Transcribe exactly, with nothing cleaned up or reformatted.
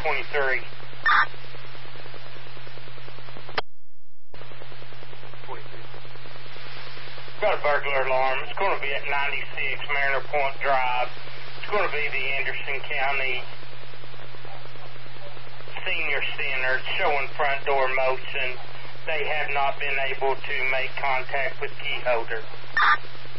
twenty-three. Got a burglar alarm. It's going to be at ninety-six Mariner Point Drive. It's going to be the Anderson County Senior Center. It's showing front door motion. They have not been able to make contact with key holder.